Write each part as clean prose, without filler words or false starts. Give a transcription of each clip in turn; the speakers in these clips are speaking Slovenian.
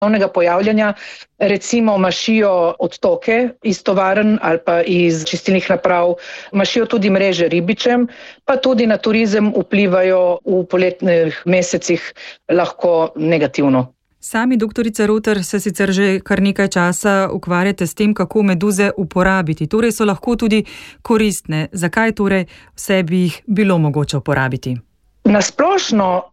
ponovnega pojavljanja, recimo mašijo odtoke iz tovarn ali pa iz čistilnih naprav, mašijo tudi mreže ribičem, pa tudi na turizem vplivajo v poletnih mesecih lahko negativno. Sami, doktorica Rotar, se sicer že kar nekaj časa ukvarjate s tem, kako meduze uporabiti. Torej so lahko tudi koristne. Zakaj torej vse bi jih bilo mogoče uporabiti? Na splošno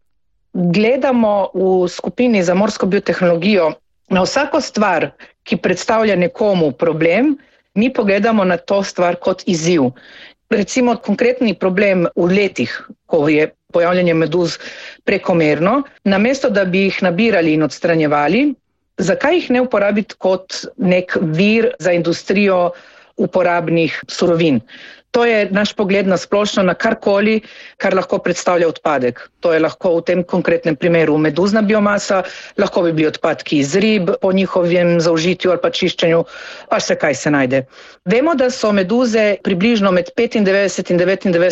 gledamo v skupini za morsko biotehnologijo na vsako stvar, ki predstavlja nekomu problem, mi pogledamo na to stvar kot izziv. Recimo konkretni problem v letih, ko je pojavljanje meduz prekomerno, namesto da bi jih nabirali in odstranjevali, zakaj jih ne uporabiti kot nek vir za industrijo uporabnih surovin? To je naš pogled na splošno na karkoli, kar lahko predstavlja odpadek. To je lahko v tem konkretnem primeru meduzna biomasa, lahko bi bili odpadki iz rib po njihovem zaužitju ali pa čiščenju, pa vse kaj se najde. Vemo, da so meduze približno med 95 in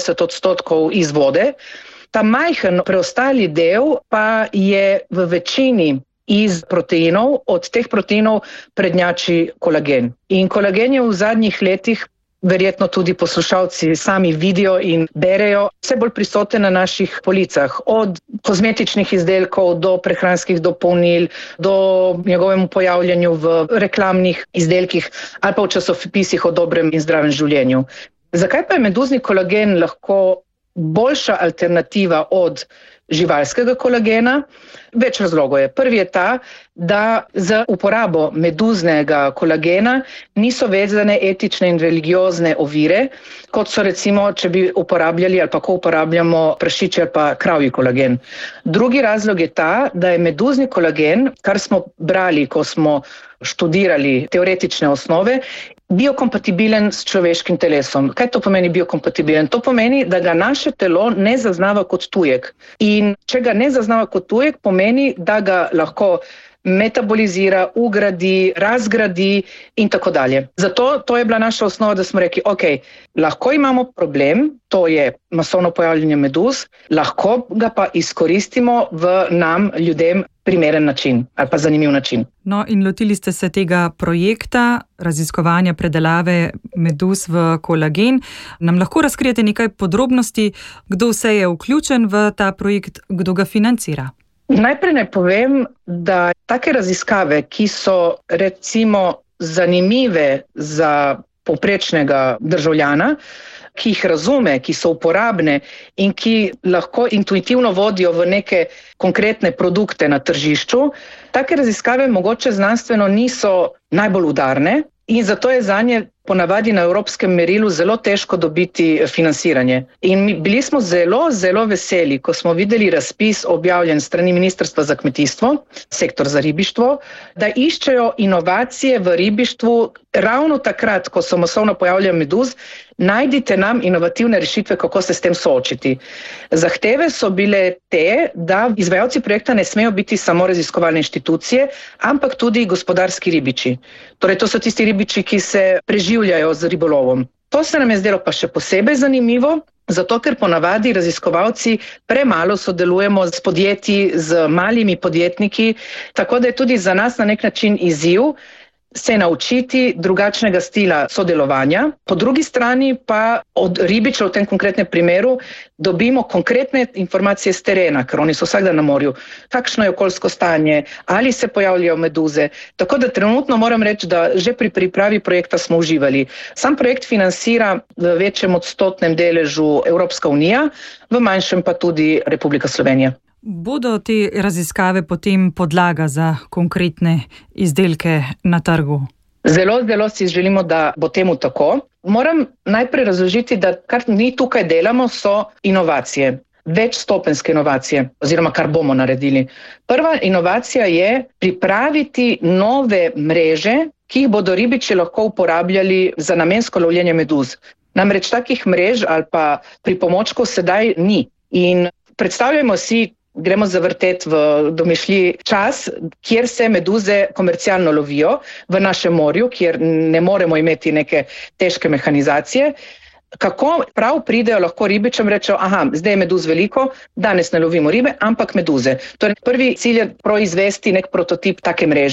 99% iz vode. Ta majhen preostali del pa je v večini iz proteinov, od teh proteinov prednjači kolagen. In kolagen je v zadnjih letih, verjetno tudi poslušalci sami vidijo in berejo, vse bolj prisoten na naših policah, od kozmetičnih izdelkov do prehranskih dopolnil, do njegovemu pojavljanju v reklamnih izdelkih ali pa v časopisih o dobrem in zdravem življenju. Zakaj pa je meduzni kolagen lahko boljša alternativa od živalskega kolagena? Več razlogov je. Prvi je ta, da za uporabo meduznega kolagena niso vezane etične in religiozne ovire, kot so recimo, če bi uporabljali ali pa ko uporabljamo prašičji ali pa kravji kolagen. Drugi razlog je ta, da je meduzni kolagen, kar smo brali, ko smo študirali teoretične osnove, biokompatibilen s človeškim telesom. Kaj to pomeni biokompatibilen? To pomeni, da ga naše telo ne zaznava kot tujek. In če ga ne zaznava kot tujek, pomeni, da ga lahko metabolizira, ugradi, razgradi in tako dalje. Zato to je bila naša osnova, da smo rekli, ok, lahko imamo problem, to je masovno pojavljanje meduz, lahko ga pa izkoristimo v nam, ljudem, primeren način ali pa zanimiv način. No, in lotili ste se tega projekta raziskovanja predelave meduz v kolagen. Nam lahko razkrijete nekaj podrobnosti, kdo vse je vključen v ta projekt, kdo ga financira? Najprej naj povem, da take raziskave, ki so recimo zanimive za povprečnega državljana, ki jih razume, ki so uporabne in ki lahko intuitivno vodijo v neke konkretne produkte na tržišču, take raziskave mogoče znanstveno niso najbolj udarne in zato je zanje ponavadi na evropskem merilu zelo težko dobiti financiranje. In bili smo zelo, zelo veseli, ko smo videli razpis objavljen strani Ministrstva za kmetijstvo, sektor za ribištvo, da iščejo inovacije v ribištvu ravno takrat, ko so masovno pojavljali meduz, najdite nam inovativne rešitve, kako se s tem soočiti. Zahteve so bile te, da izvajalci projekta ne smejo biti samo raziskovalne inštitucije, ampak tudi gospodarski ribiči. Torej, to so tisti ribiči, ki se preživljajo z ribolovom. To se nam je zdelo pa še posebej zanimivo, zato ker ponavadi raziskovalci premalo sodelujemo s podjetji, z malimi podjetniki, tako da je tudi za nas na nek način izziv se naučiti drugačnega stila sodelovanja. Po drugi strani pa od ribičev v tem konkretnem primeru dobimo konkretne informacije z terena, ker oni so vsak dan na morju. Kakšno je okoljsko stanje, ali se pojavljajo meduze. Tako da trenutno moram reči, da že pri pripravi projekta smo uživali. Sam projekt financira v večjem odstotnem deležu Evropska unija, v manjšem pa tudi Republika Slovenija. Bodo te raziskave potem podlaga za konkretne izdelke na trgu? Zelo, zelo si želimo, da bo temu tako. Moram najprej razložiti, da kar mi tukaj delamo, so inovacije. Večstopenjske inovacije, oziroma kar bomo naredili. Prva inovacija je pripraviti nove mreže, ki jih bodo ribiči lahko uporabljali za namensko lovljenje meduz. Namreč takih mrež ali pa pripomočkov sedaj ni. In predstavljamo si, gremo zavrteti v domišljiji čas, kjer se meduze komercialno lovijo v našem morju, kjer ne moremo imeti neke težke mehanizacije. Kako prav pridejo lahko ribičem, rečejo, zdaj je meduz veliko, danes ne lovimo ribe, ampak meduze. Torej, prvi cilj je proizvesti nek prototip take mreže.